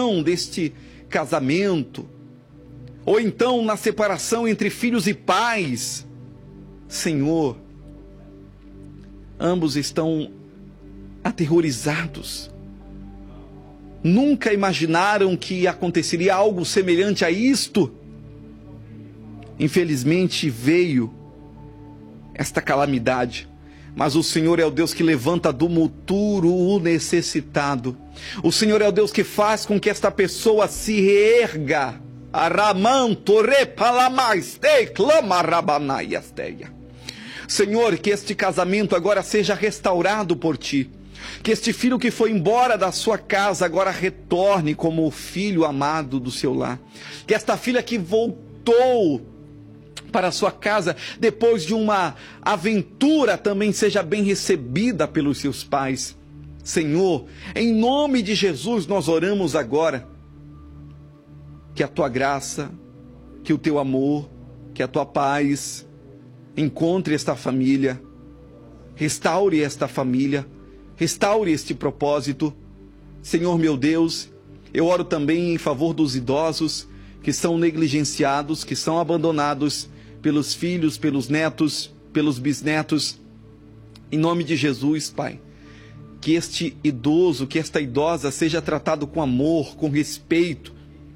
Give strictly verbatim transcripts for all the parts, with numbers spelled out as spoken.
separação deste casamento, ou então na separação entre filhos e pais, Senhor, ambos estão aterrorizados. Nunca imaginaram que aconteceria algo semelhante a isto. Infelizmente veio esta calamidade, mas o Senhor é o Deus que levanta do monturo o necessitado. O Senhor é o Deus que faz com que esta pessoa se reerga. Senhor, que este casamento agora seja restaurado por Ti. Que este filho que foi embora da sua casa agora retorne como o filho amado do seu lar. Que esta filha que voltou para a sua casa depois de uma aventura também seja bem recebida pelos seus pais. Senhor, em nome de Jesus nós oramos agora. Que a Tua graça, que o Teu amor, que a Tua paz encontre esta família, restaure esta família, restaure este propósito. Senhor meu Deus, eu oro também em favor dos idosos que são negligenciados, que são abandonados pelos filhos, pelos netos, pelos bisnetos. Em nome de Jesus, Pai, que este idoso, que esta idosa seja tratado com amor, com respeito,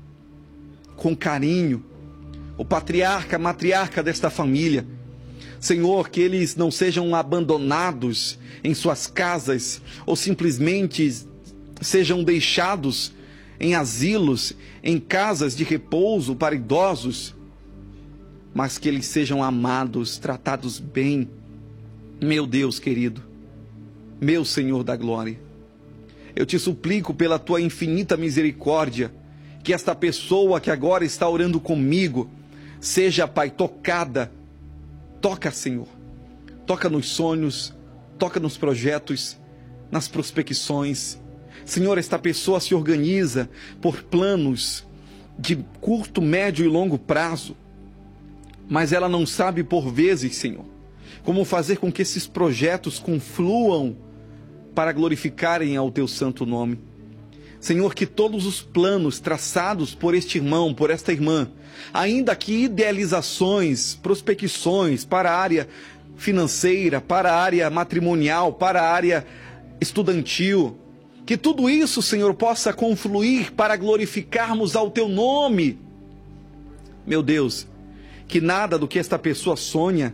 com carinho. O patriarca, a matriarca desta família, Senhor, que eles não sejam abandonados em suas casas ou simplesmente sejam deixados em asilos, em casas de repouso para idosos, mas que eles sejam amados, tratados bem. Meu Deus querido, meu Senhor da glória, eu te suplico pela Tua infinita misericórdia, que esta pessoa que agora está orando comigo, seja, Pai, tocada. Toca, Senhor, toca nos sonhos, toca nos projetos, nas prospecções. Senhor, esta pessoa se organiza por planos de curto, médio e longo prazo, mas ela não sabe por vezes, Senhor, como fazer com que esses projetos confluam para glorificarem ao Teu santo nome. Senhor, que todos os planos traçados por este irmão, por esta irmã, ainda que idealizações, prospecções para a área financeira, para a área matrimonial, para a área estudantil, que tudo isso, Senhor, possa confluir para glorificarmos ao Teu nome. Meu Deus, que nada do que esta pessoa sonha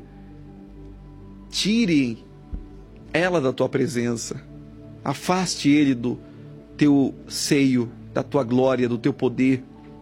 tire ela da Tua presença, afaste ele do Teu seio, da Tua glória, do Teu poder.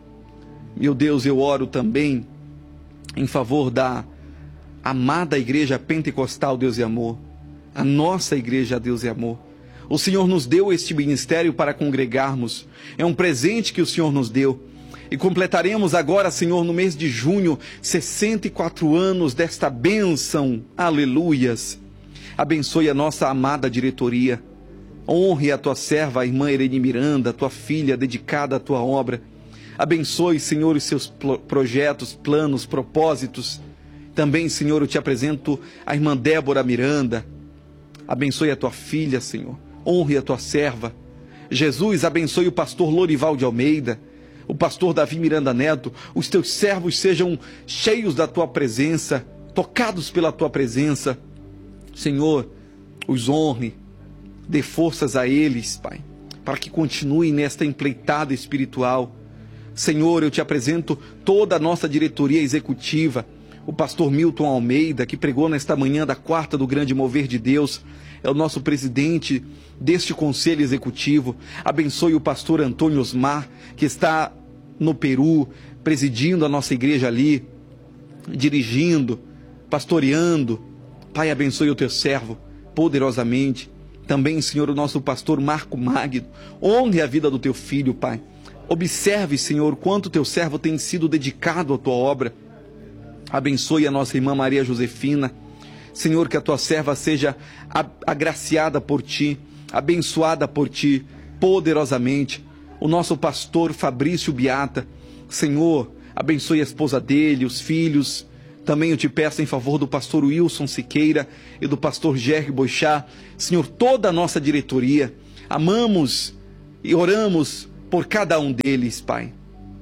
Meu Deus, eu oro também em favor da amada Igreja Pentecostal Deus e Amor, a nossa Igreja Deus e Amor. O Senhor nos deu este ministério para congregarmos, é um presente que o Senhor nos deu, e completaremos agora, Senhor, no mês de junho, sessenta e quatro anos desta bênção, aleluias. Abençoe a nossa amada diretoria, honre a Tua serva, a irmã Irene Miranda, Tua filha dedicada à Tua obra. Abençoe, Senhor, os seus projetos, planos, propósitos. Também, Senhor, eu te apresento a irmã Débora Miranda. Abençoe a Tua filha, Senhor. Honre a Tua serva. Jesus, abençoe o pastor Lorival de Almeida, o pastor Davi Miranda Neto. Os Teus servos sejam cheios da Tua presença, tocados pela Tua presença. Senhor, os honre. Dê forças a eles, Pai, para que continuem nesta empreitada espiritual. Senhor, eu te apresento toda a nossa diretoria executiva, o pastor Milton Almeida, que pregou nesta manhã da quarta do Grande Mover de Deus, é o nosso presidente deste conselho executivo. Abençoe o pastor Antônio Osmar, que está no Peru, presidindo a nossa igreja ali, dirigindo, pastoreando. Pai, abençoe o Teu servo poderosamente. Também, Senhor, o nosso pastor Marco Magno, honre a vida do Teu filho, Pai. Observe, Senhor, quanto Teu servo tem sido dedicado à Tua obra. Abençoe a nossa irmã Maria Josefina. Senhor, que a Tua serva seja agraciada por Ti, abençoada por Ti, poderosamente. O nosso pastor Fabrício Beata, Senhor, abençoe a esposa dele, os filhos. Também eu te peço em favor do pastor Wilson Siqueira e do pastor Jerry Boixá. Senhor, toda a nossa diretoria, amamos e oramos por cada um deles, Pai.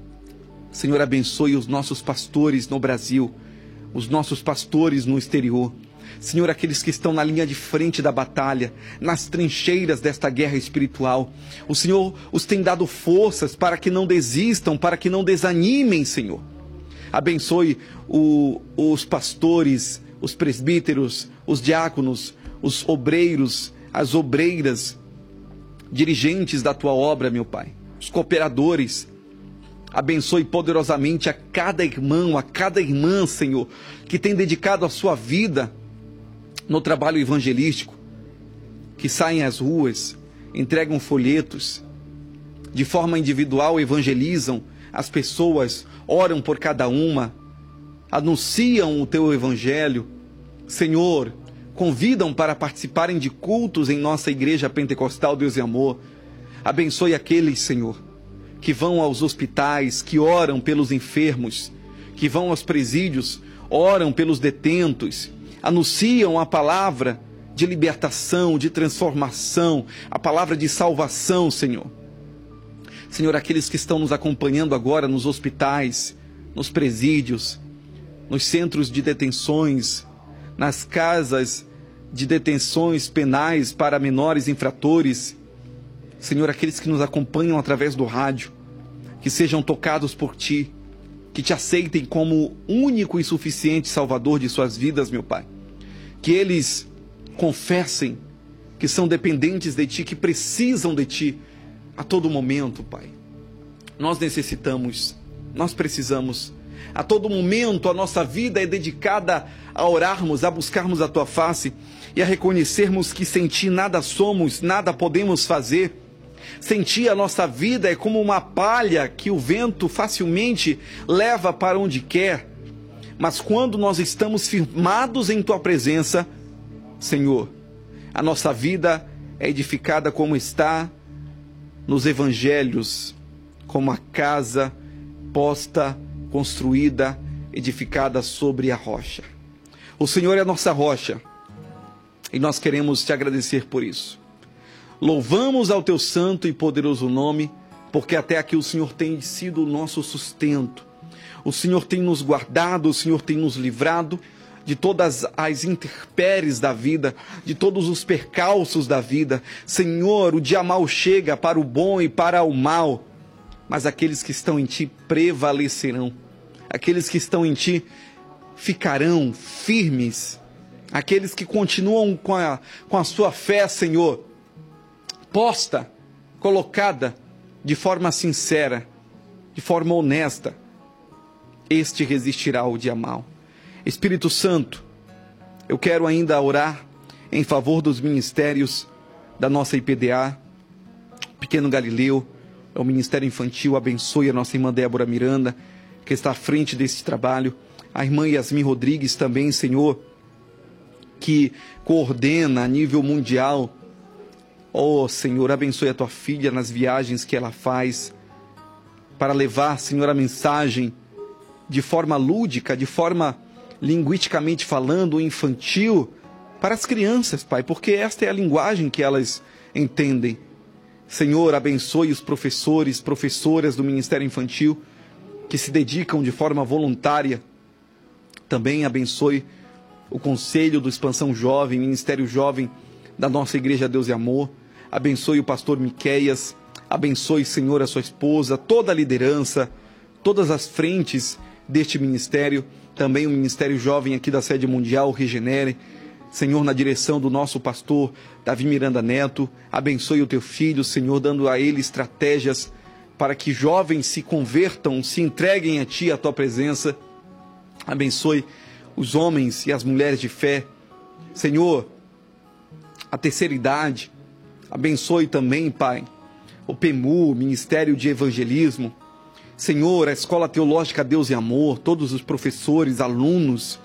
Senhor, abençoe os nossos pastores no Brasil, os nossos pastores no exterior. Senhor, aqueles que estão na linha de frente da batalha, nas trincheiras desta guerra espiritual. O Senhor os tem dado forças para que não desistam, para que não desanimem, Senhor. Abençoe o, os pastores, os presbíteros, os diáconos, os obreiros, as obreiras, dirigentes da tua obra, meu Pai, os cooperadores. Abençoe poderosamente a cada irmão, a cada irmã, Senhor, que tem dedicado a sua vida no trabalho evangelístico, que saem às ruas, entregam folhetos, de forma individual evangelizam as pessoas, oram por cada uma, anunciam o teu evangelho. Senhor, convidam para participarem de cultos em nossa igreja pentecostal Deus e Amor. Abençoe aqueles, Senhor, que vão aos hospitais, que oram pelos enfermos, que vão aos presídios, oram pelos detentos, anunciam a palavra de libertação, de transformação, a palavra de salvação, Senhor. Senhor, aqueles que estão nos acompanhando agora nos hospitais, nos presídios, nos centros de detenções, nas casas de detenções penais para menores infratores, Senhor, aqueles que nos acompanham através do rádio, que sejam tocados por Ti, que Te aceitem como único e suficiente Salvador de suas vidas, meu Pai. Que eles confessem que são dependentes de Ti, que precisam de Ti a todo momento, Pai. Nós necessitamos, nós precisamos. A todo momento a nossa vida é dedicada a orarmos, a buscarmos a Tua face e a reconhecermos que sem Ti nada somos, nada podemos fazer. Sem Ti a nossa vida é como uma palha que o vento facilmente leva para onde quer. Mas quando nós estamos firmados em Tua presença, Senhor, a nossa vida é edificada como está nos evangelhos, como a casa posta, construída, edificada sobre a rocha. O Senhor é a nossa rocha e nós queremos Te agradecer por isso. Louvamos ao Teu santo e poderoso nome, porque até aqui o Senhor tem sido o nosso sustento. O Senhor tem nos guardado, o Senhor tem nos livrado de todas as intempéries da vida, de todos os percalços da vida. Senhor, o dia mau chega para o bom e para o mal, mas aqueles que estão em Ti prevalecerão. Aqueles que estão em Ti ficarão firmes. Aqueles que continuam com a, com a sua fé, Senhor, posta, colocada de forma sincera, de forma honesta, este resistirá ao dia mau. Espírito Santo, eu quero ainda orar em favor dos ministérios da nossa I P D A, Pequeno Galileu, é o Ministério Infantil. Abençoe a nossa irmã Débora Miranda, que está à frente desse trabalho, a irmã Yasmin Rodrigues também, Senhor, que coordena a nível mundial. Oh, Senhor, abençoe a Tua filha nas viagens que ela faz para levar, Senhor, a mensagem de forma lúdica, de forma linguisticamente falando, infantil, para as crianças, Pai, porque esta é a linguagem que elas entendem. Senhor, abençoe os professores, professoras do Ministério Infantil que se dedicam de forma voluntária. Também abençoe o Conselho do Expansão Jovem, Ministério Jovem da nossa Igreja Deus e Amor. Abençoe o pastor Miqueias, abençoe, Senhor, a sua esposa, toda a liderança, todas as frentes deste ministério, também o Ministério Jovem aqui da Sede Mundial, Regenere. Senhor, na direção do nosso pastor Davi Miranda Neto, abençoe o Teu filho, Senhor, dando a ele estratégias para que jovens se convertam, se entreguem a Ti, a Tua presença. Abençoe os homens e as mulheres de fé, Senhor, a terceira idade. Abençoe também, Pai, o P E M U, Ministério de Evangelismo. Senhor, a Escola Teológica Deus e Amor, todos os professores, alunos.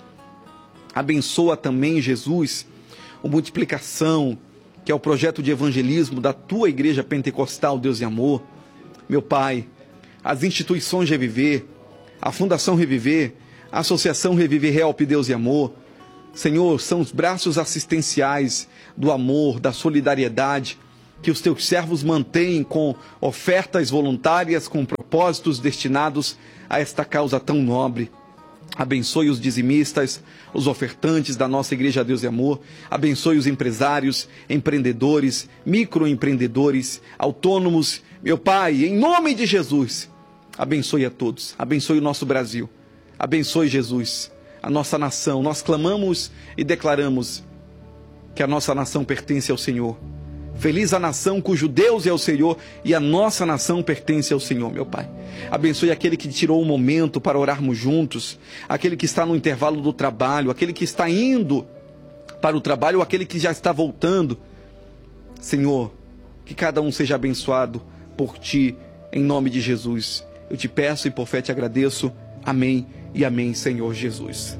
Abençoa também, Jesus, o Multiplicação, que é o projeto de evangelismo da Tua Igreja Pentecostal Deus e Amor. Meu Pai, as instituições Reviver, a Fundação Reviver, a Associação Reviver Help Deus e Amor. Senhor, são os braços assistenciais do amor, da solidariedade, que os teus servos mantêm com ofertas voluntárias, com propósitos destinados a esta causa tão nobre. Abençoe os dizimistas, os ofertantes da nossa Igreja Deus e Amor. Abençoe os empresários, empreendedores, microempreendedores, autônomos. Meu Pai, em nome de Jesus, abençoe a todos. Abençoe o nosso Brasil. Abençoe, Jesus, a nossa nação. Nós clamamos e declaramos que a nossa nação pertence ao Senhor. Feliz a nação cujo Deus é o Senhor, e a nossa nação pertence ao Senhor, meu Pai. Abençoe aquele que tirou um momento para orarmos juntos, aquele que está no intervalo do trabalho, aquele que está indo para o trabalho, ou aquele que já está voltando. Senhor, que cada um seja abençoado por Ti, em nome de Jesus. Eu te peço e por fé te agradeço. Amém e amém, Senhor Jesus.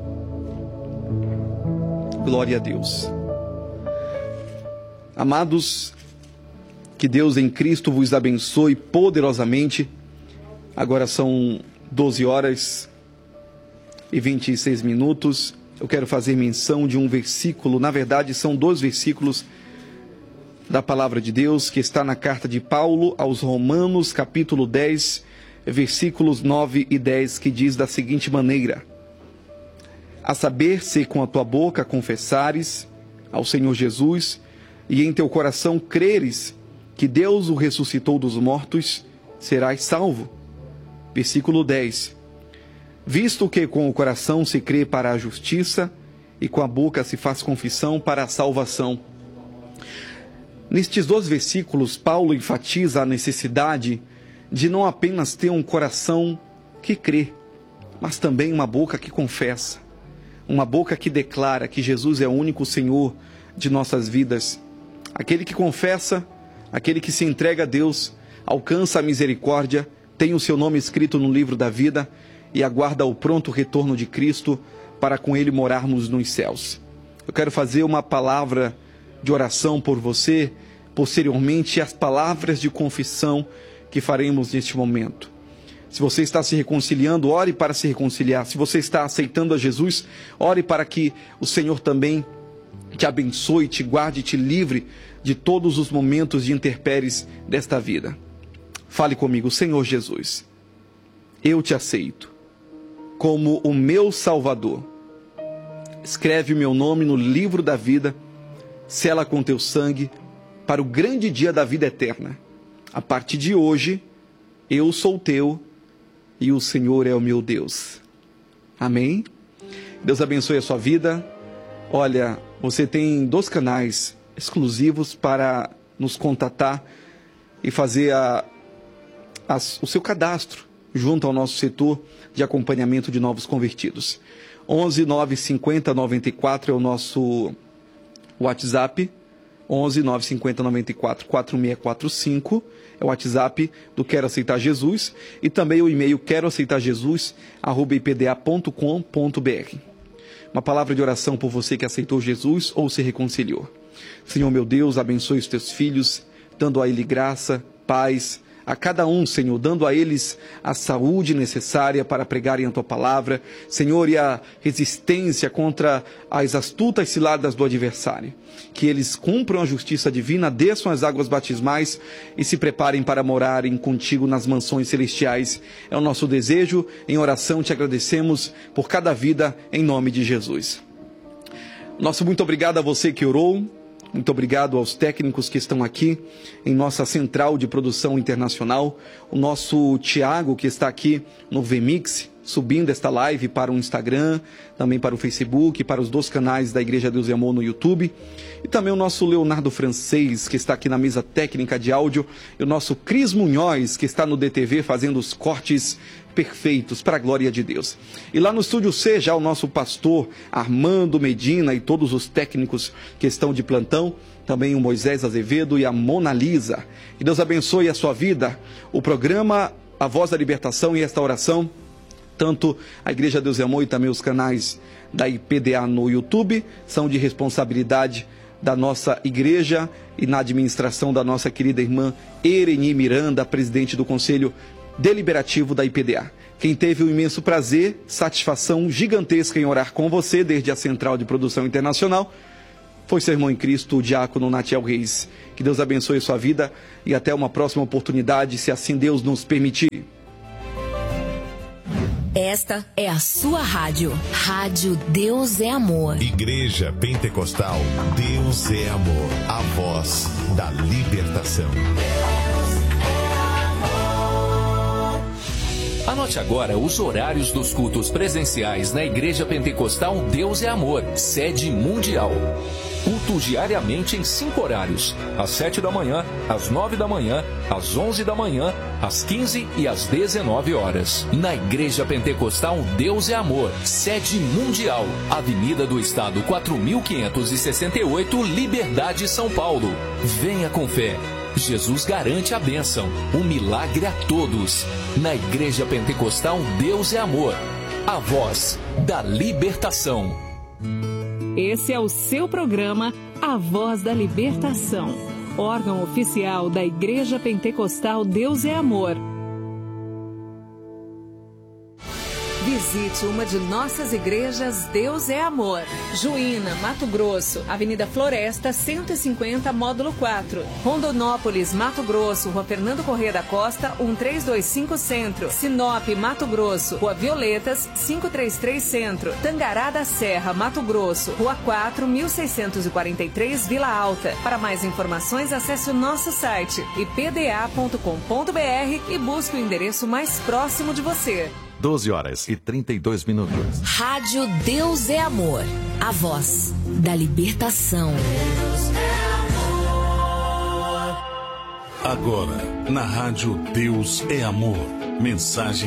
Glória a Deus. Amados, que Deus em Cristo vos abençoe poderosamente. Agora são doze horas e vinte e seis minutos. Eu quero fazer menção de um versículo, na verdade são dois versículos da palavra de Deus, que está na carta de Paulo aos Romanos, capítulo dez, versículos nove e dez, que diz da seguinte maneira: a saber, se com a tua boca confessares ao Senhor Jesus, e em teu coração creres que Deus o ressuscitou dos mortos, serás salvo. Versículo dez. Visto que com o coração se crê para a justiça, e com a boca se faz confissão para a salvação. Nestes dois versículos, Paulo enfatiza a necessidade de não apenas ter um coração que crê, mas também uma boca que confessa, uma boca que declara que Jesus é o único Senhor de nossas vidas. Aquele que confessa, aquele que se entrega a Deus, alcança a misericórdia, tem o seu nome escrito no livro da vida e aguarda o pronto retorno de Cristo para com Ele morarmos nos céus. Eu quero fazer uma palavra de oração por você, posteriormente as palavras de confissão que faremos neste momento. Se você está se reconciliando, ore para se reconciliar. Se você está aceitando a Jesus, ore para que o Senhor também te abençoe, te guarde, te livre de todos os momentos de intempéries desta vida. Fale comigo: Senhor Jesus, eu te aceito como o meu Salvador. Escreve o meu nome no livro da vida, sela com teu sangue para o grande dia da vida eterna. A partir de hoje, eu sou teu e o Senhor é o meu Deus. Amém? Deus abençoe a sua vida. Olha, você tem dois canais exclusivos para nos contatar e fazer a, a, o seu cadastro junto ao nosso setor de acompanhamento de novos convertidos. onze nove cinquenta noventa e quatro é o nosso WhatsApp. onze nove cinquenta noventa e quatro quatro seis quatro cinco é o WhatsApp do Quero Aceitar Jesus, e também o e-mail quero aceitar jesus arroba i p d a ponto com ponto b r. Uma palavra de oração por você que aceitou Jesus ou se reconciliou. Senhor meu Deus, abençoe os teus filhos, dando a ele graça, paz, a cada um, Senhor, dando a eles a saúde necessária para pregarem a Tua palavra, Senhor, e a resistência contra as astutas ciladas do adversário. Que eles cumpram a justiça divina, desçam as águas batismais e se preparem para morarem contigo nas mansões celestiais. É o nosso desejo. Em oração te agradecemos por cada vida, em nome de Jesus. Nosso muito obrigado a você que orou. Muito obrigado aos técnicos que estão aqui em nossa central de produção internacional. O nosso Tiago, que está aqui no V-Mix, subindo esta live para o Instagram, também para o Facebook, para os dois canais da Igreja Deus e Amor no YouTube. E também o nosso Leonardo Francês, que está aqui na mesa técnica de áudio. E o nosso Cris Munhoz, que está no D T V fazendo os cortes perfeitos para a glória de Deus. E lá no estúdio C, já o nosso pastor Armando Medina e todos os técnicos que estão de plantão, também o Moisés Azevedo e a Mona Lisa. Que Deus abençoe a sua vida. O programa A Voz da Libertação e esta oração, tanto a Igreja Deus e Amor e também os canais da I P D A no YouTube, são de responsabilidade da nossa igreja e na administração da nossa querida irmã Ereni Miranda, presidente do Conselho Deliberativo da I P D A. Quem teve o imenso prazer, satisfação gigantesca em orar com você desde a Central de Produção Internacional Foi Sermão em Cristo, o diácono Natiel Reis. Que Deus abençoe sua vida e até uma próxima oportunidade, se assim Deus nos permitir. Esta é a sua rádio. Rádio Deus é Amor. Igreja Pentecostal Deus é Amor. A voz da libertação. Anote agora os horários dos cultos presenciais na Igreja Pentecostal Deus é Amor, sede mundial. Culto diariamente em cinco horários: às sete da manhã, às nove da manhã, às onze da manhã, às quinze e às dezenove horas. Na Igreja Pentecostal Deus é Amor, sede mundial, Avenida do Estado quatro mil quinhentos e sessenta e oito, Liberdade, São Paulo. Venha com fé. Jesus garante a bênção, o milagre a todos. Na Igreja Pentecostal Deus é Amor, a voz da libertação. Esse é o seu programa, A Voz da Libertação, órgão oficial da Igreja Pentecostal Deus é Amor. Visite uma de nossas igrejas Deus é Amor. Juína, Mato Grosso, Avenida Floresta, cento e cinquenta, Módulo quatro. Rondonópolis, Mato Grosso, Rua Fernando Corrêa da Costa, um três dois cinco Centro. Sinop, Mato Grosso, Rua Violetas, quinhentos e trinta e três Centro. Tangará da Serra, Mato Grosso, Rua quatro, mil seiscentos e quarenta e três, Vila Alta. Para mais informações, acesse o nosso site i p d a ponto com ponto b r e busque o endereço mais próximo de você. doze horas e trinta e dois minutos. Rádio Deus é Amor, a voz da libertação. Agora, na Rádio Deus é Amor, mensagem